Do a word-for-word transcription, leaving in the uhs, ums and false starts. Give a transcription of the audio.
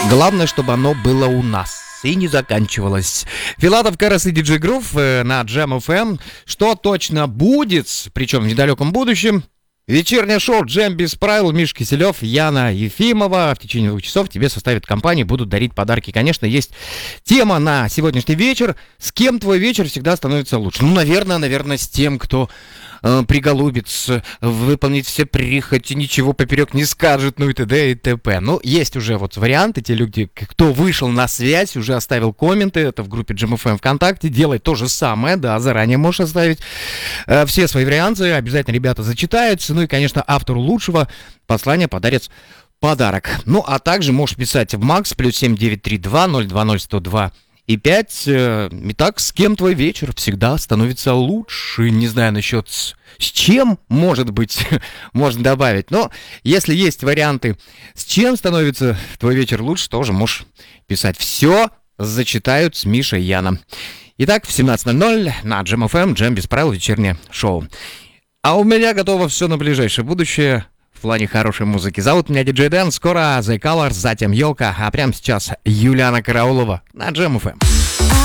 Главное, чтобы оно было у нас и не заканчивалось. Филатов, Карас и Диджей Грув на Джем эф эм. Что точно будет, причем в недалеком будущем? Вечернее шоу «Джем без правил». Миша Киселев, Яна Ефимова в течение двух часов тебе составят компанию, будут дарить подарки. Конечно, есть тема на сегодняшний вечер. С кем твой вечер всегда становится лучше? Ну, наверное, наверное, с тем, кто э, приголубится, выполнит все прихоти, ничего поперек не скажет, ну и т.д. и т.п. Ну, есть уже вот варианты, те люди, кто вышел на связь, уже оставил комменты, это в группе Джем эф эм ВКонтакте, делай то же самое, да, заранее можешь оставить э, все свои варианты, обязательно ребята зачитаются. Ну и, конечно, автору лучшего послания подарят подарок. Ну, а также можешь писать в Макс плюс семь девять три два ноль два ноль сто два и пять. Итак, с кем твой вечер всегда становится лучше? Не знаю насчет с, с чем, может быть, можно добавить. Но если есть варианты, с чем становится твой вечер лучше, тоже можешь писать. Все зачитают с Мишей и Яном. Итак, в семнадцать ноль ноль на Джем эф эм, Джем без правил, вечернее шоу. А у меня готово все на ближайшее будущее в плане хорошей музыки. Зовут меня Диджей Дэн, скоро The Colors, затем Елка, а прямо сейчас Юлиана Караулова на Джем эф эм.